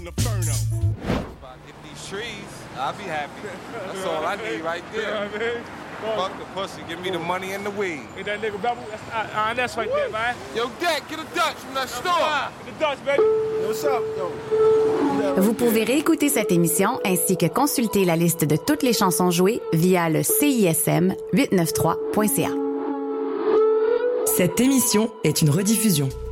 Get these trees, I'll be happy. That's all I need right there. Fuck the pussy, give me the money and the weed. Ain't that nigga Bubble? That's right there, man. Yo, Dad, get a Dutch from that store. The Dutch, baby. What's up, yo? Vous pouvez réécouter cette émission ainsi que consulter la liste de toutes les chansons jouées via le CISM893.ca. Cette émission est une rediffusion.